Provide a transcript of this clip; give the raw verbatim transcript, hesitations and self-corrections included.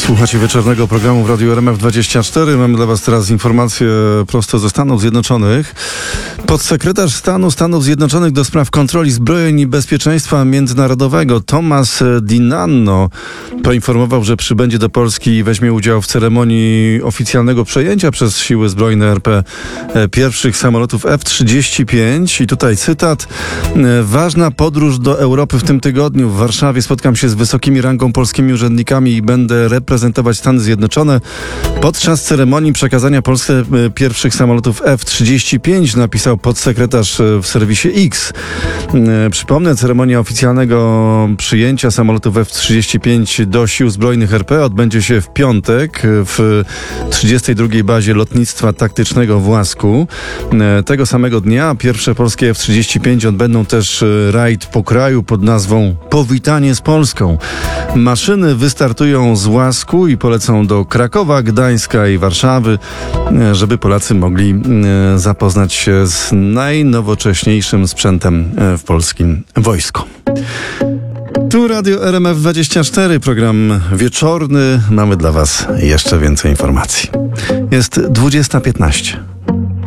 Słuchacie wieczornego programu w Radiu R M F dwadzieścia cztery. Mamy dla Was teraz informacje prosto ze Stanów Zjednoczonych. Podsekretarz stanu Stanów Zjednoczonych do spraw kontroli zbrojeń i bezpieczeństwa międzynarodowego Thomas DiNanno poinformował, że przybędzie do Polski i weźmie udział w ceremonii oficjalnego przejęcia przez siły zbrojne R P pierwszych samolotów F trzydzieści pięć. I tutaj cytat. Ważna podróż do Europy w tym tygodniu. W Warszawie spotkam się z wysokimi rangą polskimi urzędnikami i będę reprezentować Stany Zjednoczone. Podczas ceremonii przekazania Polsce pierwszych samolotów F trzydzieści pięć napisał podsekretarz w serwisie X. Przypomnę, ceremonia oficjalnego przyjęcia samolotów F trzydzieści pięć do sił zbrojnych R P odbędzie się w piątek w trzydziestej drugiej bazie lotnictwa taktycznego w Łasku. Tego samego dnia pierwsze polskie F trzydzieści pięć odbędą też rajd po kraju pod nazwą Powitanie z Polską. Maszyny wystartują z Łasku i polecą do Krakowa, Gdańska i Warszawy, żeby Polacy mogli zapoznać się z najnowocześniejszym sprzętem w polskim wojsku. Tu Radio R M F dwadzieścia cztery, program wieczorny. Mamy dla Was jeszcze więcej informacji. Jest dwudziesta piętnaście.